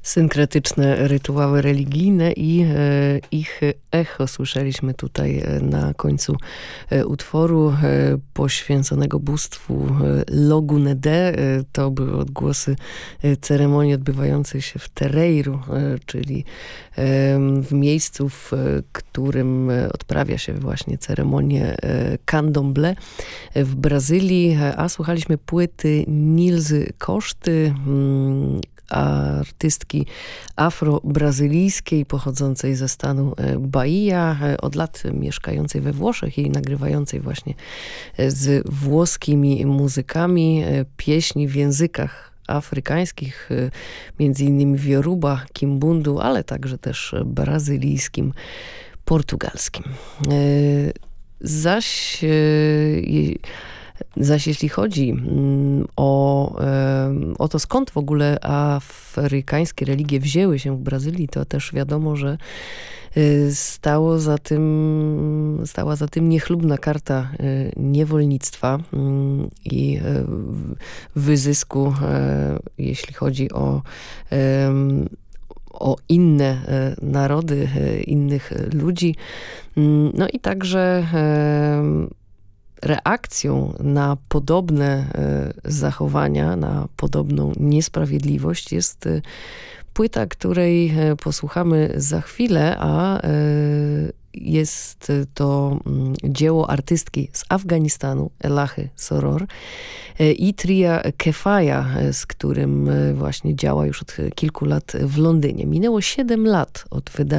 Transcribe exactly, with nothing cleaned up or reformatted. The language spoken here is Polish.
Synkretyczne rytuały religijne i e, ich echo słyszeliśmy tutaj na końcu e, utworu e, poświęconego bóstwu e, Logunede. E, to były odgłosy e, ceremonii odbywającej się w Terreiru, e, czyli e, w miejscu, w którym odprawia się właśnie ceremonię e, Candomblé w Brazylii. A słuchaliśmy płyty Nilsy Koszty, mm, artystki afro-brazylijskiej pochodzącej ze stanu Bahia, od lat mieszkającej we Włoszech i nagrywającej właśnie z włoskimi muzykami pieśni w językach afrykańskich, między innymi w Yoruba, Kimbundu, ale także też brazylijskim, portugalskim. Zaś Zaś jeśli chodzi o, o to, skąd w ogóle afrykańskie religie wzięły się w Brazylii, to też wiadomo, że stało za tym, stała za tym niechlubna karta niewolnictwa i wyzysku, jeśli chodzi o o inne narody, innych ludzi. No i także reakcją na podobne zachowania, na podobną niesprawiedliwość jest płyta, której posłuchamy za chwilę, a jest to dzieło artystki z Afganistanu, Elahy Soror, i tria Kefaya, z którym właśnie działa już od kilku lat w Londynie. Minęło siedem lat od wydania